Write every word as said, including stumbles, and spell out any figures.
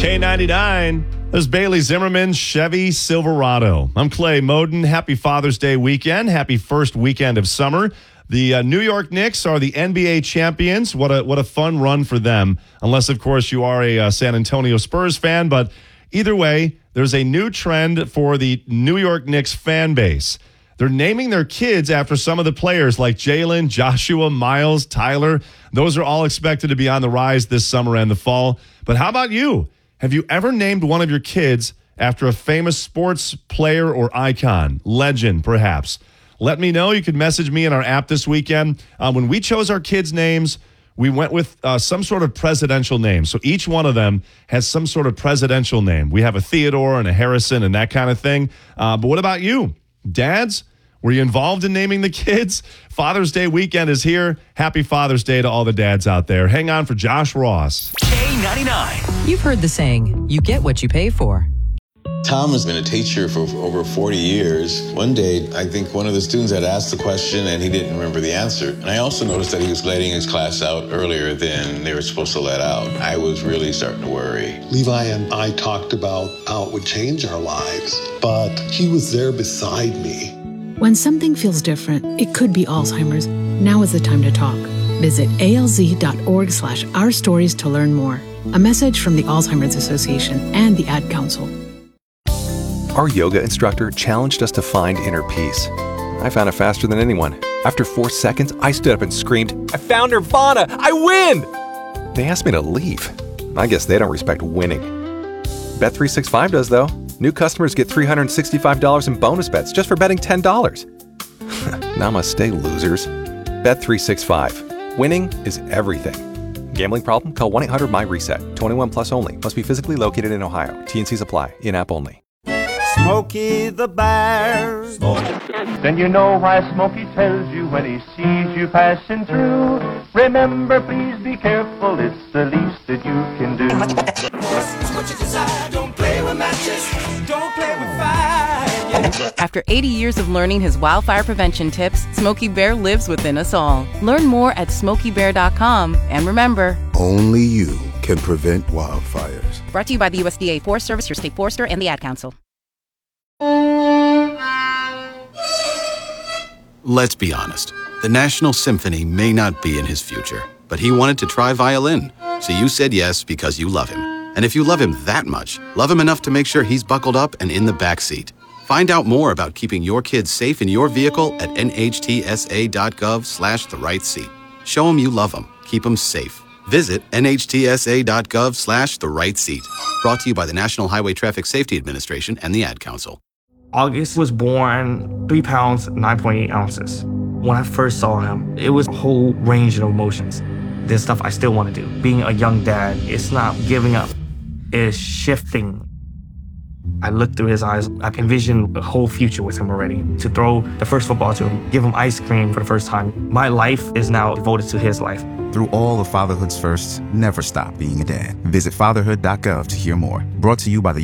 K ninety-nine, there's Bailey Zimmerman, Chevy Silverado. I'm Clay Moden. Happy Father's Day weekend. Happy first weekend of summer. The uh, New York Knicks are the N B A champions. What a what a fun run for them. Unless, of course, you are a uh, San Antonio Spurs fan. But either way, there's a new trend for the New York Knicks fan base. They're naming their kids after some of the players like Jalen, Joshua, Miles, Tyler. Those are all expected to be on the rise this summer and the fall. But how about you? Have you ever named one of your kids after a famous sports player or icon, legend perhaps? Let me know. You can message me in our app this weekend. Uh, when we chose our kids' names, we went with uh, some sort of presidential name. So each one of them has some sort of presidential name. We have a Theodore and a Harrison and that kind of thing. Uh, but what about you? Dads, were you involved in naming the kids? Father's Day weekend is here. Happy Father's Day to all the dads out there. Hang on for Josh Ross. K ninety-nine. You've heard the saying, you get what you pay for. Tom has been a teacher for over forty years. One day, I think one of the students had asked the question and he didn't remember the answer. And I also noticed that he was letting his class out earlier than they were supposed to let out. I was really starting to worry. Levi and I talked about how it would change our lives, but he was there beside me. When something feels different, it could be Alzheimer's. Now is the time to talk. Visit alz.org slash our stories to learn more. A message from the Alzheimer's Association and the Ad Council. Our yoga instructor challenged us to find inner peace. I found it faster than anyone. After four seconds, I stood up and screamed, "I found Nirvana! I win!" They asked me to leave. I guess they don't respect winning. Bet three sixty-five does, though. New customers get three hundred sixty-five dollars in bonus bets just for betting ten dollars. Namaste, losers. Bet three sixty-five. Winning is everything. Gambling problem? Call one eight hundred my reset. twenty-one plus only. Must be physically located in Ohio. T N Cs apply. In-app only. Smokey the Bear. Then you know why Smokey tells you when he sees you passing through. Remember, please be careful. It's the least that you can do. What you desire, don't play with matches, don't play with fire. After eighty years of learning his wildfire prevention tips, Smokey Bear lives within us all. Learn more at smokey bear dot com. And remember, only you can prevent wildfires. Brought to you by the U S D A Forest Service, your state forester, and the Ad Council. Let's be honest. The National Symphony may not be in his future, but he wanted to try violin. So you said yes because you love him. And if you love him that much, love him enough to make sure he's buckled up and in the back seat. Find out more about keeping your kids safe in your vehicle at nhtsa.gov slash the right seat. Show him you love him. Keep him safe. Visit nhtsa.gov slash the right seat. Brought to you by the National Highway Traffic Safety Administration and the Ad Council. August was born three pounds, nine point eight ounces. When I first saw him, it was a whole range of emotions. There's stuff I still want to do. Being a young dad, it's not giving up. It's shifting. I looked through his eyes. I envisioned a whole future with him already. To throw the first football to him, give him ice cream for the first time. My life is now devoted to his life. Through all of fatherhood's firsts, never stop being a dad. Visit fatherhood dot gov to hear more. Brought to you by the